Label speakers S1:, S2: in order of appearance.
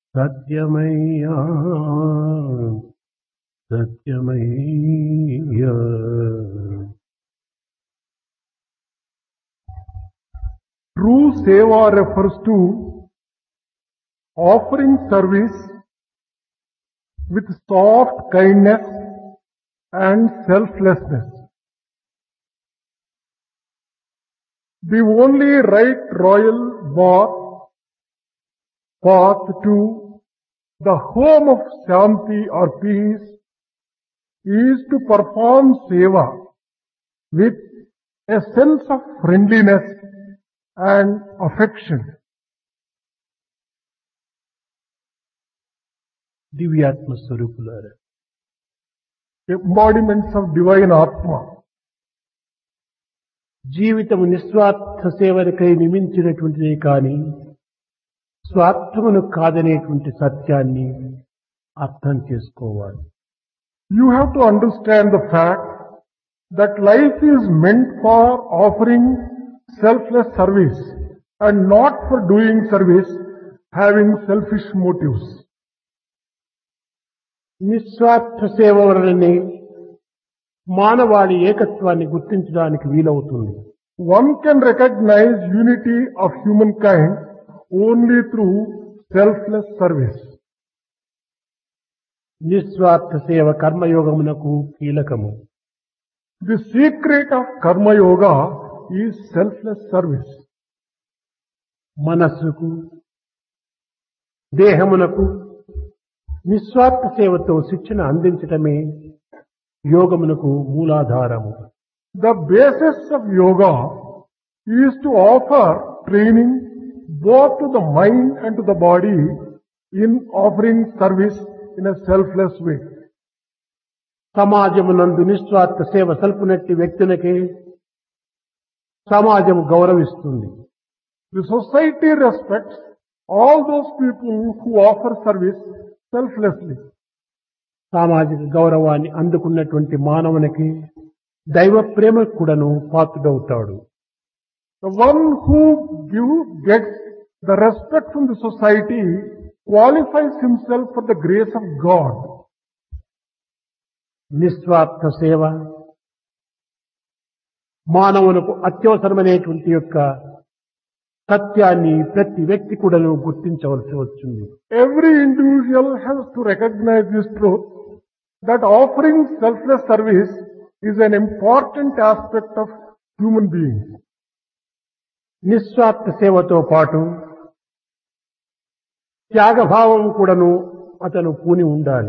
S1: సత్యమయ్యా సత్యమయ్యా.
S2: True seva refers to offering service with soft kindness and selflessness. The only right royal path to the home of Shanti or peace is to perform seva with a sense of friendliness and affection.
S1: దివ్యాత్మ స్వరూపులారా,
S2: Embodiments of divine Atma.
S1: జీవితము నిస్వార్థ సేవలకై నియమించినటువంటిదే కాని స్వార్థమును కాదనేటువంటి సత్యాన్ని అర్థం చేసుకోవాలి.
S2: You have to understand the fact that life is meant for offering selfless service and not for doing service having selfish motives.
S1: నిస్వార్థ సేవ వలననే మానవాళి ఏకత్వాన్ని గుర్తించడానికి వీలవుతుంది.
S2: One can recognize unity of humankind only through selfless service.
S1: నిస్వార్థ సేవ కర్మయోగమునకు కీలకము.
S2: The secret of Karma Yoga is selfless service.
S1: మనస్సుకు దేహమునకు నిస్వార్థ సేవతో శిక్షణ అందించటమే యోగమునకు మూలాధారము.
S2: The basis of yoga is to offer training both to the mind and to the body in offering service in a selfless way.
S1: సమాజమునందు నిస్వార్థ సేవ సల్పునట్టి వ్యక్తులకే సమాజము గౌరవిస్తుంది.
S2: The society respects all those people who offer service selflessly.
S1: సామాజిక గౌరవాన్ని అందుకున్నటువంటి మానవునికి దైవ ప్రేమ కూడాను పాత్రుడవుతాడు.
S2: The one who gets the respect from the society qualifies himself for the grace of God.
S1: నిస్వార్థ సేవ మానవులకు అత్యవసరమైనటువంటి యొక్క సత్యాన్ని ప్రతి వ్యక్తి కూడాను గుర్తించవలసి వచ్చింది.
S2: Every individual has to recognize this truth that offering selfless service is an important aspect of human beings.
S1: నిస్వార్థ సేవతో పాటు త్యాగభావం కూడాను అతను పూని ఉండాలి.